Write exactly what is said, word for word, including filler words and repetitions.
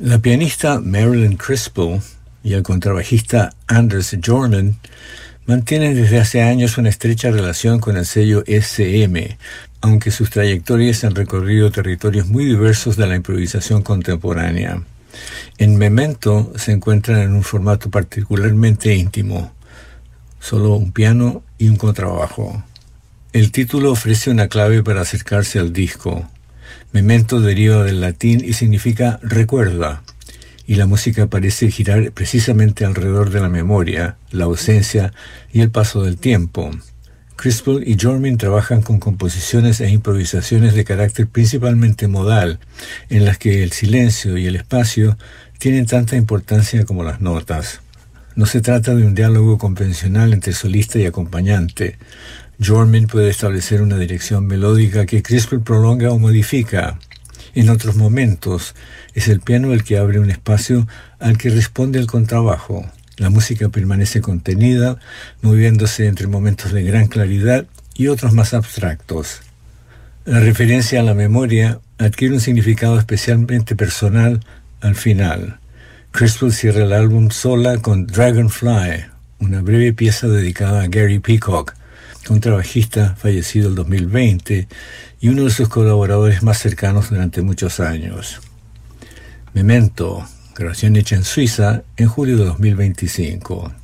La pianista Marilyn Crispell y el contrabajista Anders Bjorkman mantienen desde hace años una estrecha relación con el sello S M, aunque sus trayectorias han recorrido territorios muy diversos de la improvisación contemporánea. En Memento se encuentran en un formato particularmente íntimo, solo un piano y un contrabajo. El título ofrece una clave para acercarse al disco. Memento deriva del latín y significa recuerda, y la música parece girar precisamente alrededor de la memoria, la ausencia y el paso del tiempo. Crispell y Bjorkman trabajan con composiciones e improvisaciones de carácter principalmente modal, en las que el silencio y el espacio tienen tanta importancia como las notas. No se trata de un diálogo convencional entre solista y acompañante. Bjorkman puede establecer una dirección melódica que Crispell prolonga o modifica. En otros momentos, es el piano el que abre un espacio al que responde el contrabajo. La música permanece contenida, moviéndose entre momentos de gran claridad y otros más abstractos. La referencia a la memoria adquiere un significado especialmente personal al final. Crispell cierra el álbum sola con Dragonfly, una breve pieza dedicada a Gary Peacock, contrabajista fallecido el dos mil veinte y uno de sus colaboradores más cercanos durante muchos años. Memento, grabación hecha en Suiza en julio de dos mil veinticinco.